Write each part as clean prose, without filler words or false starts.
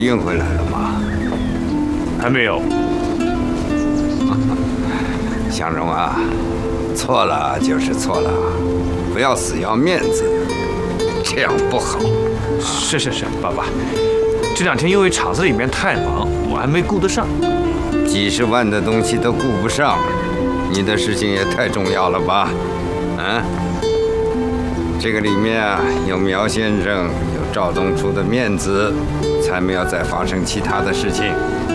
运回来了吗？ 还没有。 向荣啊，错了就是错了，不要死要面子，这样不好。 是，爸爸，这2天因为厂子里面太忙，我还没顾得上。 几十万的东西都顾不上，你的事情也太重要了吧？啊？这个里面啊，有苗先生，有赵东初的面子，才没有再发生其他的事情。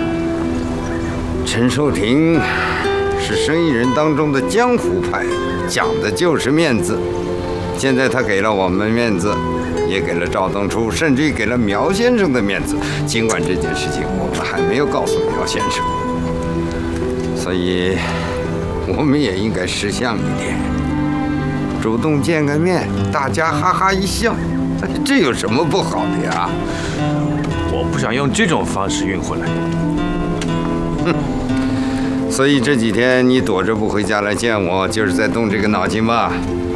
陈寿亭是生意人当中的江湖派，讲的就是面子。现在他给了我们面子，也给了赵东初，甚至于给了苗先生的面子。尽管这件事情我们还没有告诉苗先生，所以我们也应该识相一点，主动见个面，大家哈哈一笑，这有什么不好的呀？ 我不想用这种方式运回来。 所以这几天你躲着不回家来见我，就是在动这个脑筋吧？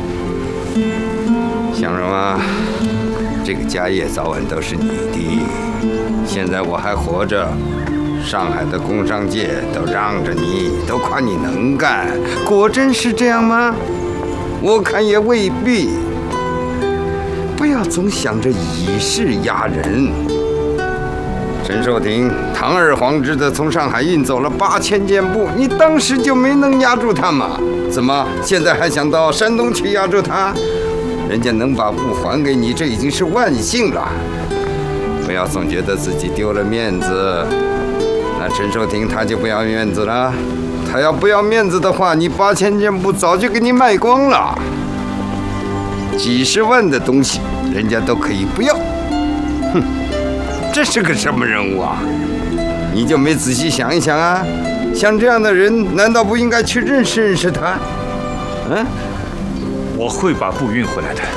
向荣啊，这个家业早晚都是你的。现在我还活着，上海的工商界都让着你，都夸你能干，果真是这样吗？我看也未必。不要总想着以势压人。陈寿亭堂而皇之的从上海运走了8000件布，你当时就没能压住他吗？怎么现在还想到山东去压住他？人家能把布还给你，这已经是万幸了。不要总觉得自己丢了面子，那陈寿亭他就不要面子了。他要不要面子的话，你8000件布早就给你卖光了。几十万的东西，人家都可以不要。哼！这是个什么人物啊？你就没仔细想一想啊？像这样的人，难道不应该去认识认识他？嗯， 我会把布运回来的。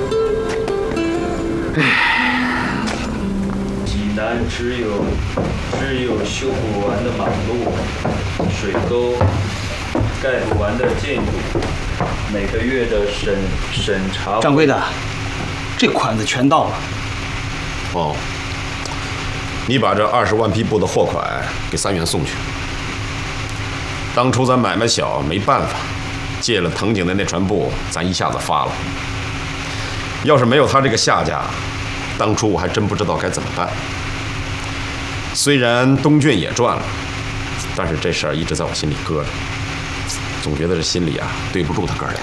济南只有修不完的马路、水沟、盖不完的建筑，每个月的审查。 掌柜的，这款子全到了。 哦。你把这20万匹布的货款给3元送去。当初咱买卖小，没办法，借了藤井的那船布，咱一下子发了。要是没有他这个下家，当初我还真不知道该怎么办。虽然东郡也赚了，但是这事儿一直在我心里搁着，总觉得这心里啊对不住他哥俩。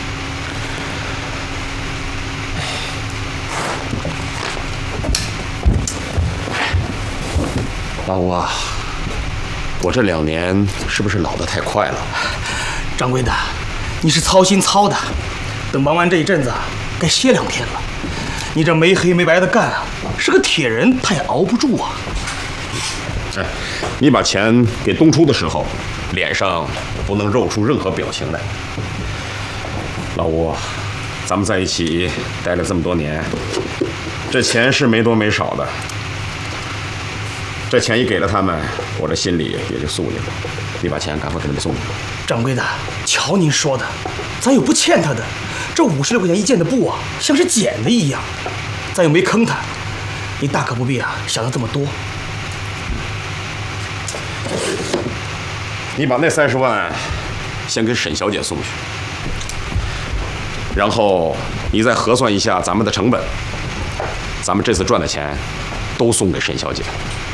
老吴啊，我这2年是不是老得太快了？ 掌柜的，你是操心操的，等忙完这一阵子，该歇2天了。你这没黑没白的干啊，是个铁人，他也熬不住啊。 哎，你把钱给东初的时候，脸上不能露出任何表情来。老吴，咱们在一起待了这么多年，这钱是没多没少的。这钱一给了他们，我这心里也就肃静了。你把钱赶快给他们送去。 掌柜的，瞧您说的，咱又不欠他的，这56块钱1件的布啊，像是捡的一样，咱又没坑他，你大可不必啊想的这么多。 你把那30万先给沈小姐送去，然后你再核算一下咱们的成本，咱们这次赚的钱都送给沈小姐。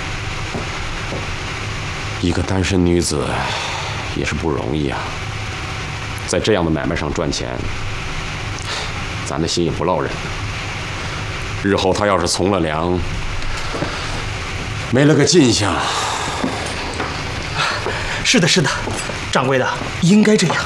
一个单身女子也是不容易啊，在这样的买卖上赚钱，咱的心也不落忍。日后她要是从了良，没了个进项。 是的，是的，掌柜的应该这样。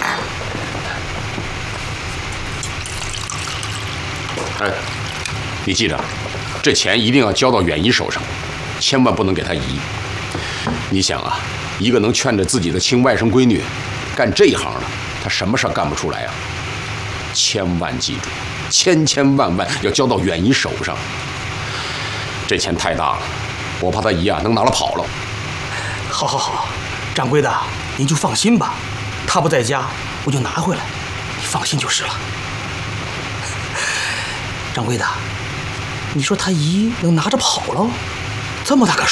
哎，你记着，这钱一定要交到远姨手上，千万不能给她姨。你想啊，一个能劝着自己的亲外甥闺女干这一行的，她什么事儿干不出来啊？千万记住，千万要交到远姨手上。这钱太大了，我怕她姨啊能拿了跑了。 好，掌柜的您就放心吧，他不在家，我就拿回来，你放心就是了。掌柜的，你说他姨能拿着跑了？这么大个数？